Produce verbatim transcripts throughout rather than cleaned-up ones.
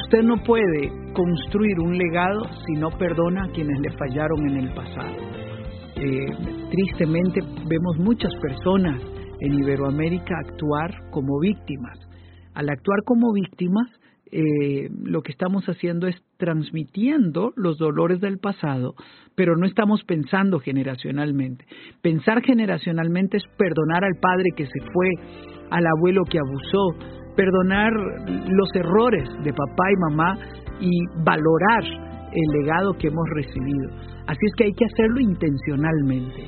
Usted no puede construir un legado si no perdona a quienes le fallaron en el pasado. Eh, tristemente vemos muchas personas en Iberoamérica actuar como víctimas. Al actuar como víctimas, eh, lo que estamos haciendo es transmitiendo los dolores del pasado, pero no estamos pensando generacionalmente. Pensar generacionalmente es perdonar al padre que se fue, al abuelo que abusó, perdonar los errores de papá y mamá y valorar el legado que hemos recibido. Así es que hay que hacerlo intencionalmente.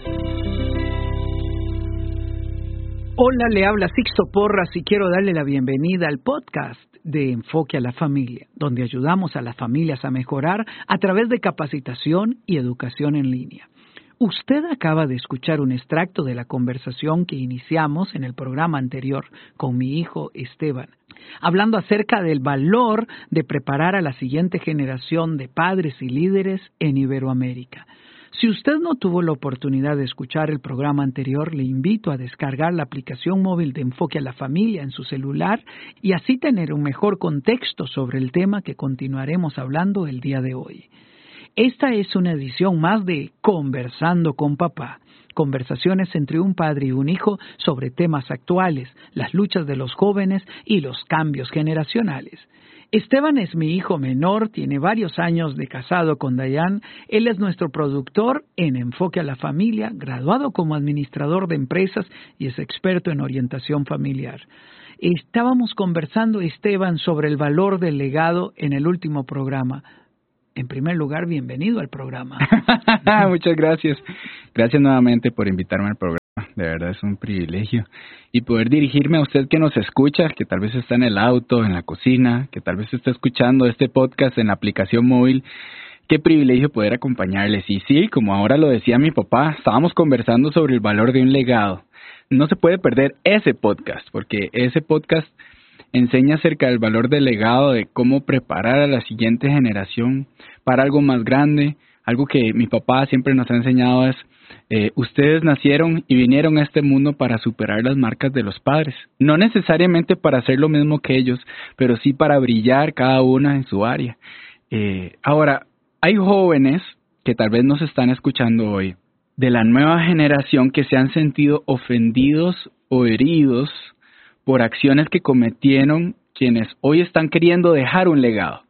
Hola, le habla Sixto Porras y quiero darle la bienvenida al podcast de Enfoque a la Familia, donde ayudamos a las familias a mejorar a través de capacitación y educación en línea. Usted acaba de escuchar un extracto de la conversación que iniciamos en el programa anterior con mi hijo Esteban, hablando acerca del valor de preparar a la siguiente generación de padres y líderes en Iberoamérica. Si usted no tuvo la oportunidad de escuchar el programa anterior, le invito a descargar la aplicación móvil de Enfoque a la Familia en su celular y así tener un mejor contexto sobre el tema que continuaremos hablando el día de hoy. Esta es una edición más de Conversando con Papá, conversaciones entre un padre y un hijo sobre temas actuales, las luchas de los jóvenes y los cambios generacionales. Esteban es mi hijo menor, tiene varios años de casado con Dayan. Él es nuestro productor en Enfoque a la Familia, graduado como administrador de empresas y es experto en orientación familiar. Estábamos conversando, Esteban, sobre el valor del legado en el último programa. En primer lugar, bienvenido al programa. Muchas gracias. Gracias nuevamente por invitarme al programa. De verdad es un privilegio. Y poder dirigirme a usted que nos escucha, que tal vez está en el auto, en la cocina, que tal vez está escuchando este podcast en la aplicación móvil. Qué privilegio poder acompañarles. Y sí, como ahora lo decía mi papá, estábamos conversando sobre el valor de un legado. No se puede perder ese podcast, porque ese podcast enseña acerca del valor del legado, de cómo preparar a la siguiente generación para algo más grande. Algo que mi papá siempre nos ha enseñado es, eh, ustedes nacieron y vinieron a este mundo para superar las marcas de los padres. No necesariamente para hacer lo mismo que ellos, pero sí para brillar cada una en su área. Eh, ahora, hay jóvenes que tal vez nos están escuchando hoy, de la nueva generación que se han sentido ofendidos o heridos por acciones que cometieron quienes hoy están queriendo dejar un legado.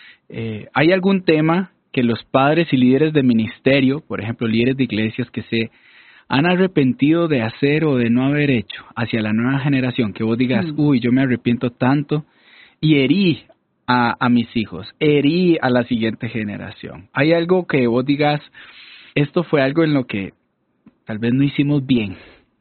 Eh, ¿Hay algún tema que los padres y líderes de ministerio, por ejemplo, líderes de iglesias que se han arrepentido de hacer o de no haber hecho hacia la nueva generación, que vos digas, mm. uy, yo me arrepiento tanto y herí a, a mis hijos, herí a la siguiente generación? ¿Hay algo que vos digas, esto fue algo en lo que tal vez no hicimos bien?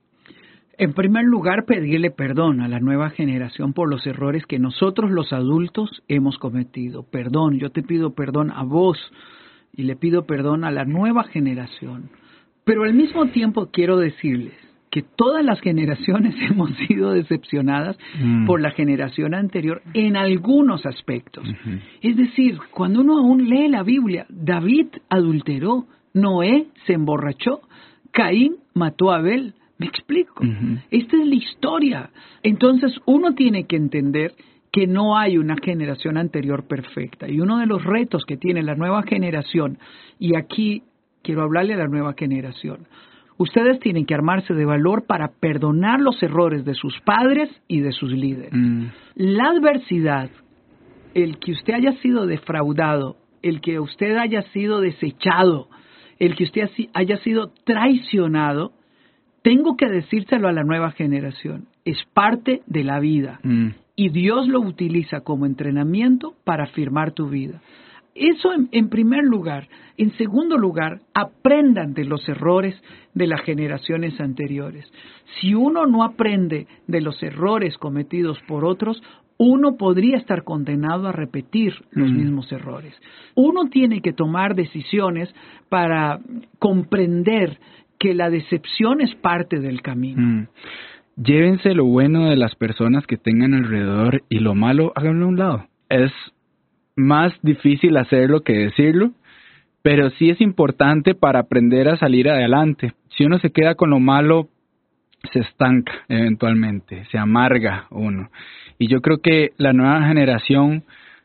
En primer lugar, pedirle perdón a la nueva generación por los errores que nosotros los adultos hemos cometido. Perdón, yo te pido perdón a vos y le pido perdón a la nueva generación. Pero al mismo tiempo quiero decirles que todas las generaciones hemos sido decepcionadas mm. por la generación anterior en algunos aspectos. Uh-huh. Es decir, cuando uno aún lee la Biblia, David adulteró, Noé se emborrachó, Caín mató a Abel. ¿Me explico? Uh-huh. Esta es la historia. Entonces, uno tiene que entender que no hay una generación anterior perfecta. Y uno de los retos que tiene la nueva generación, y aquí quiero hablarle a la nueva generación, ustedes tienen que armarse de valor para perdonar los errores de sus padres y de sus líderes. Uh-huh. La adversidad, el que usted haya sido defraudado, el que usted haya sido desechado, el que usted haya sido traicionado, tengo que decírselo a la nueva generación. Es parte de la vida. Mm. Y Dios lo utiliza como entrenamiento para afirmar tu vida. Eso en, en primer lugar. En segundo lugar, aprendan de los errores de las generaciones anteriores. Si uno no aprende de los errores cometidos por otros, uno podría estar condenado a repetir los mm. mismos errores. Uno tiene que tomar decisiones para comprender que la decepción es parte del camino. Mm. Llévense lo bueno de las personas que tengan alrededor y lo malo, háganlo a un lado. Es más difícil hacerlo que decirlo, pero sí es importante para aprender a salir adelante. Si uno se queda con lo malo, se estanca eventualmente, se amarga uno. Y yo creo que la nueva generación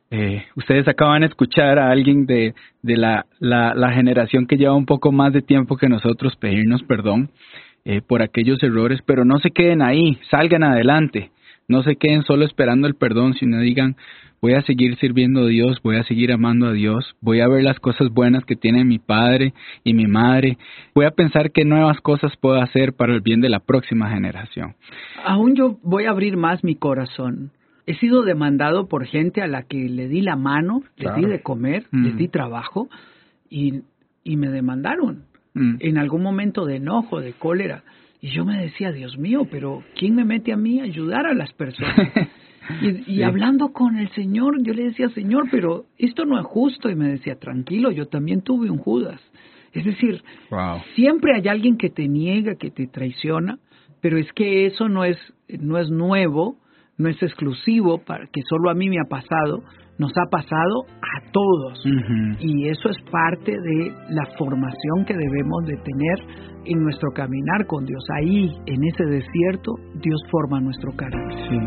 Eh, ustedes acaban de escuchar a alguien de, de la, la, la generación que lleva un poco más de tiempo que nosotros pedirnos perdón eh, por aquellos errores, pero no se queden ahí, salgan adelante, no se queden solo esperando el perdón, sino digan, voy a seguir sirviendo a Dios, voy a seguir amando a Dios, voy a ver las cosas buenas que tiene mi padre y mi madre, voy a pensar qué nuevas cosas puedo hacer para el bien de la próxima generación. Aún yo voy a abrir más mi corazón. He sido demandado por gente a la que le di la mano, claro. les di de comer, mm. les di trabajo y, y me demandaron mm. en algún momento de enojo, de cólera. Y yo me decía, Dios mío, pero ¿quién me mete a mí a ayudar a las personas? y, y sí. hablando con el Señor, yo le decía, Señor, pero esto no es justo. Y me decía, tranquilo, yo también tuve un Judas. Es decir, wow. siempre hay alguien que te niega, que te traiciona, pero es que eso no es, no es nuevo. No es exclusivo, para que solo a mí me ha pasado, nos ha pasado a todos. Uh-huh. Y eso es parte de la formación que debemos de tener en nuestro caminar con Dios. Ahí, en ese desierto, Dios forma nuestro carácter. Sí.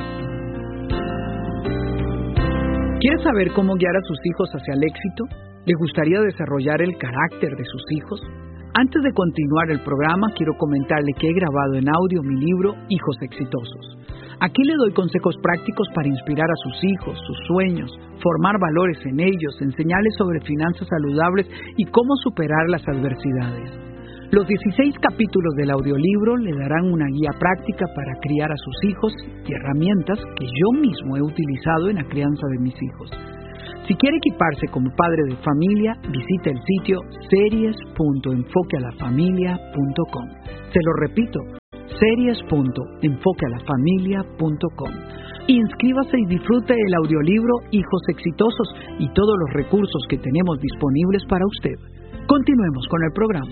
¿Quiere saber cómo guiar a sus hijos hacia el éxito? ¿Le gustaría desarrollar el carácter de sus hijos? Antes de continuar el programa, quiero comentarle que he grabado en audio mi libro Hijos Exitosos. Aquí le doy consejos prácticos para inspirar a sus hijos, sus sueños, formar valores en ellos, enseñarles sobre finanzas saludables y cómo superar las adversidades. Los dieciséis capítulos del audiolibro le darán una guía práctica para criar a sus hijos y herramientas que yo mismo he utilizado en la crianza de mis hijos. Si quiere equiparse como padre de familia, visite el sitio series punto enfoque a la familia punto com. Se lo repito, series punto enfoque a la familia punto com. Inscríbase y disfrute el audiolibro Hijos Exitosos y todos los recursos que tenemos disponibles para usted. Continuemos con el programa.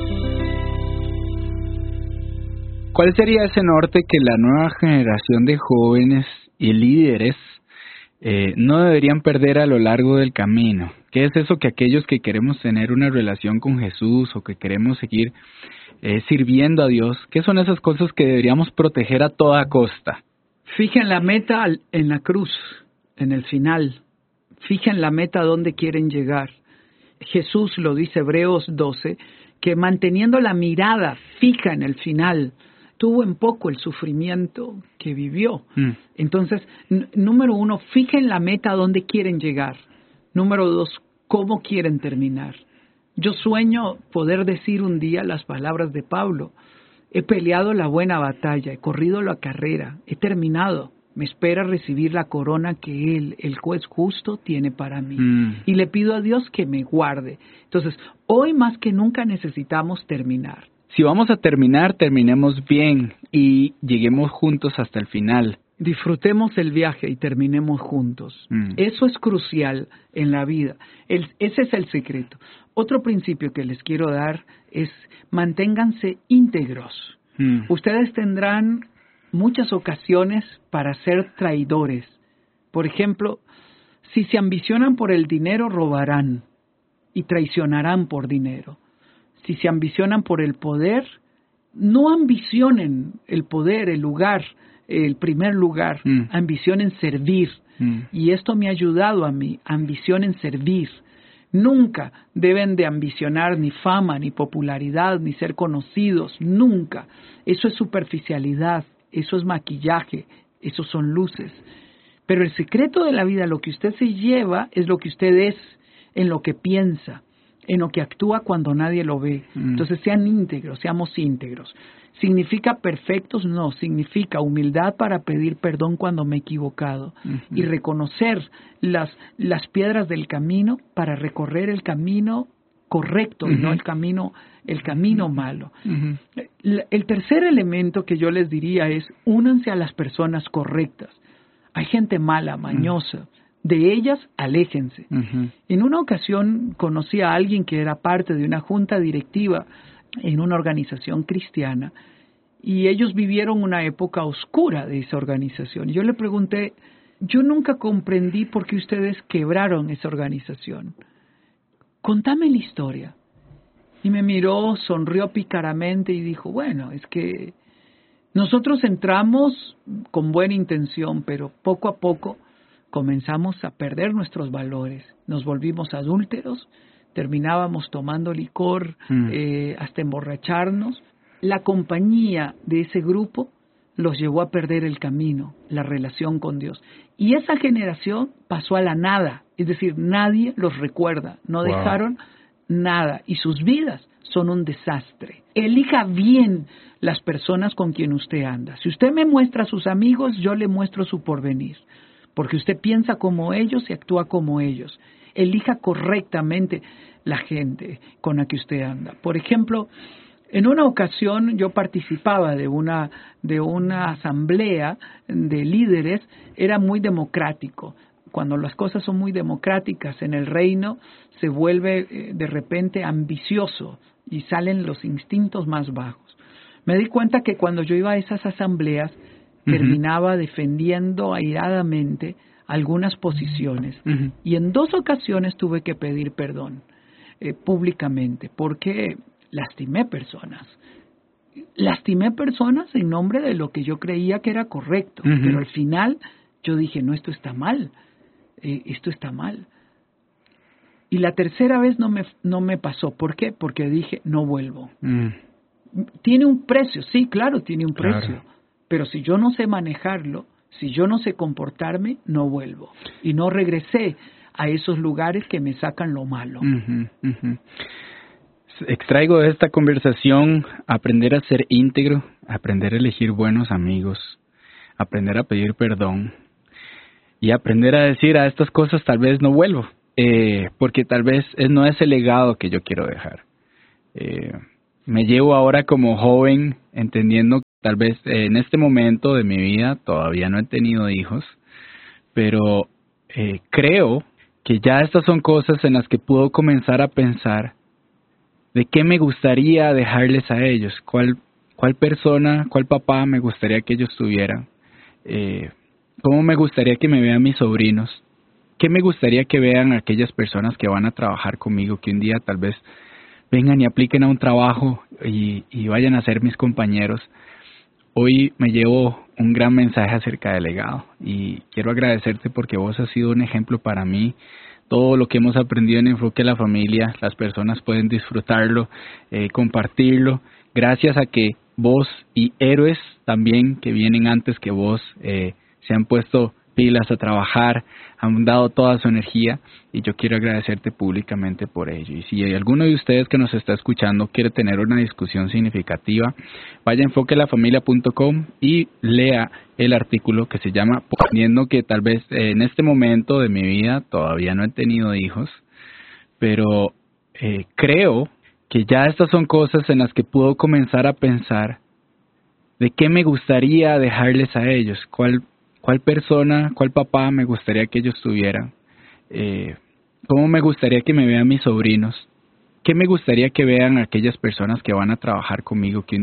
¿Cuál sería ese norte que la nueva generación de jóvenes y líderes eh, no deberían perder a lo largo del camino? ¿Qué es eso que aquellos que queremos tener una relación con Jesús o que queremos seguir eh, sirviendo a Dios, qué son esas cosas que deberíamos proteger a toda costa? Fijen la meta en la cruz, en el final. Fijen la meta a dónde quieren llegar. Jesús lo dice Hebreos doce, que manteniendo la mirada fija en el final, tuvo en poco el sufrimiento que vivió. Mm. Entonces, n- número uno, fijen la meta a dónde quieren llegar. Número dos, cómo quieren terminar. Yo sueño poder decir un día las palabras de Pablo. He peleado la buena batalla, he corrido la carrera, he terminado. Me espera recibir la corona que Él, el juez justo, tiene para mí. Mm. Y le pido a Dios que me guarde. Entonces, hoy más que nunca necesitamos terminar. Si vamos a terminar, terminemos bien y lleguemos juntos hasta el final. Disfrutemos el viaje y terminemos juntos. Mm. Eso es crucial en la vida. El, ese es el secreto. Otro principio que les quiero dar es manténganse íntegros. Mm. Ustedes tendrán muchas ocasiones para ser traidores. Por ejemplo, si se ambicionan por el dinero, robarán y traicionarán por dinero. Si se ambicionan por el poder, no ambicionen el poder, el lugar, el primer lugar, mm. ambicionen servir. Mm. Y esto me ha ayudado a mí, ambicionen servir. Nunca deben de ambicionar ni fama, ni popularidad, ni ser conocidos, nunca. Eso es superficialidad, eso es maquillaje, eso son luces. Pero el secreto de la vida, lo que usted se lleva, es lo que usted es, en lo que piensa, en lo que actúa cuando nadie lo ve. Mm. Entonces sean íntegros, seamos íntegros. ¿Significa perfectos? No, significa humildad para pedir perdón cuando me he equivocado uh-huh. y reconocer las, las piedras del camino para recorrer el camino correcto uh-huh. y no el camino, el camino uh-huh. malo. Uh-huh. El, el tercer elemento que yo les diría es únanse a las personas correctas. Hay gente mala, mañosa. Uh-huh. De ellas, aléjense. Uh-huh. En una ocasión conocí a alguien que era parte de una junta directiva en una organización cristiana y ellos vivieron una época oscura de esa organización. Yo le pregunté, yo nunca comprendí por qué ustedes quebraron esa organización. Contame la historia. Y me miró, sonrió pícaramente y dijo, bueno, es que nosotros entramos con buena intención, pero poco a poco comenzamos a perder nuestros valores, nos volvimos adúlteros, terminábamos tomando licor mm. eh, hasta emborracharnos. La compañía de ese grupo los llevó a perder el camino, la relación con Dios. Y esa generación pasó a la nada, es decir, nadie los recuerda, no wow. dejaron nada y sus vidas son un desastre. Elija bien las personas con quien usted anda. Si usted me muestra a sus amigos, yo le muestro su porvenir, porque usted piensa como ellos y actúa como ellos. Elija correctamente la gente con la que usted anda. Por ejemplo, en una ocasión yo participaba de una, de una asamblea de líderes, era muy democrático. Cuando las cosas son muy democráticas en el reino, se vuelve eh, de repente ambicioso y salen los instintos más bajos. Me di cuenta que cuando yo iba a esas asambleas, uh-huh. terminaba defendiendo airadamente algunas posiciones. Uh-huh. Y en dos ocasiones tuve que pedir perdón eh, públicamente, porque lastimé personas. Lastimé personas en nombre de lo que yo creía que era correcto, uh-huh. pero al final yo dije, no, esto está mal, eh, esto está mal. Y la tercera vez no me, no me pasó. ¿Por qué? Porque dije, no vuelvo. Mm. Tiene un precio, sí, claro, tiene un precio, claro. Pero si yo no sé manejarlo, si yo no sé comportarme, no vuelvo. Y no regresé a esos lugares que me sacan lo malo. Uh-huh, uh-huh. Extraigo de esta conversación aprender a ser íntegro, aprender a elegir buenos amigos, aprender a pedir perdón y aprender a decir a estas cosas tal vez no vuelvo, eh, porque tal vez no es el legado que yo quiero dejar. Eh, me llevo ahora como joven entendiendo que tal vez en este momento de mi vida todavía no he tenido hijos, pero eh, creo que ya estas son cosas en las que puedo comenzar a pensar de qué me gustaría dejarles a ellos, cuál, cuál persona, cuál papá me gustaría que ellos tuvieran, eh, cómo me gustaría que me vean mis sobrinos, qué me gustaría que vean aquellas personas que van a trabajar conmigo, que un día tal vez vengan y apliquen a un trabajo y, y vayan a ser mis compañeros. Hoy me llevo un gran mensaje acerca del legado y quiero agradecerte porque vos has sido un ejemplo para mí. Todo lo que hemos aprendido en Enfoque a la Familia, las personas pueden disfrutarlo, eh, compartirlo, gracias a que vos y héroes también que vienen antes que vos eh, se han puesto pilas a trabajar, han dado toda su energía y yo quiero agradecerte públicamente por ello. Y si hay alguno de ustedes que nos está escuchando quiere tener una discusión significativa, vaya a enfoque la familia punto com y lea el artículo que se llama Poniendo que tal vez en este momento de mi vida todavía no he tenido hijos, pero eh, creo que ya estas son cosas en las que puedo comenzar a pensar de qué me gustaría dejarles a ellos, cuál ¿Cuál persona, cuál papá me gustaría que ellos tuvieran? Eh, ¿Cómo me gustaría que me vean mis sobrinos? ¿Qué me gustaría que vean aquellas personas que van a trabajar conmigo, que